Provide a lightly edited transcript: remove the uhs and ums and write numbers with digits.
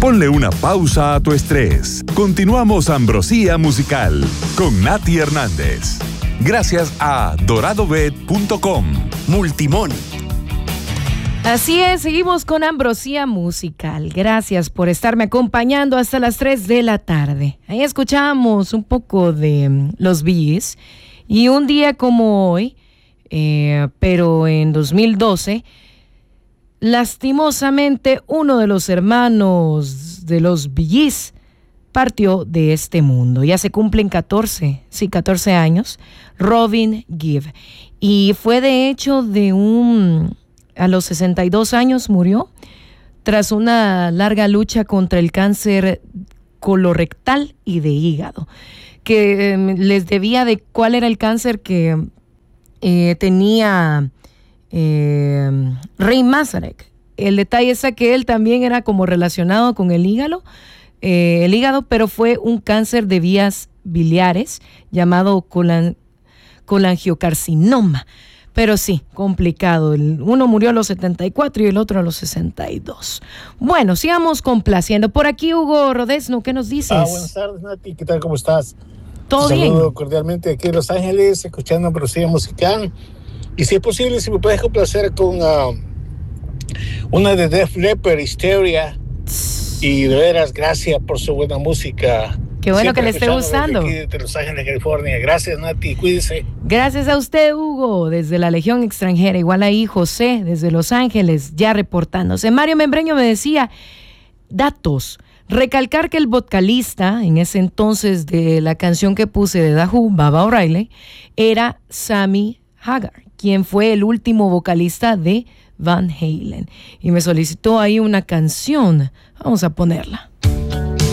Ponle una pausa a tu estrés. Continuamos Ambrosía Musical con Nati Hernández. Gracias a doradobet.com. Multimón. Así es, seguimos con Ambrosía Musical. Gracias por estarme acompañando hasta las 3 de la tarde. Ahí escuchamos un poco de los Bee Gees. Y un día como hoy, pero en 2012, lastimosamente uno de los hermanos de los Bee Gees partió de este mundo. Ya se cumplen 14 años, Robin Gibb. Y fue de hecho a los 62 años murió tras una larga lucha contra el cáncer colorectal y de hígado, que les debía de cuál era el cáncer que tenía Ray Manzarek. El detalle es que él también era como relacionado con el hígado, pero fue un cáncer de vías biliares llamado colangiocarcinoma. Pero sí, complicado. Uno murió a los 74 y el otro a los 62. Bueno, sigamos complaciendo. Por aquí, Hugo Rodesno, ¿qué nos dices? Buenas tardes, Nati. ¿Qué tal? ¿Cómo estás? ¿Todo bien? Saludo cordialmente aquí en Los Ángeles, escuchando Ambrosía Musical. Y si es posible, si me puedes complacer con una de Def Leppard, Hysteria. Y de veras, gracias por su buena música. Qué bueno Siempre que le esté gustando. Aquí desde Los Ángeles, California. Gracias, Nati. Cuídese. Gracias a usted, Hugo, desde la Legión Extranjera. Igual ahí, José, desde Los Ángeles, ya reportándose. Mario Membreño me decía, datos. Recalcar que el vocalista, en ese entonces de la canción que puse de The Who, Baba O'Reilly, era Sammy Hagar, quien fue el último vocalista de Van Halen. Y me solicitó ahí una canción. Vamos a ponerla.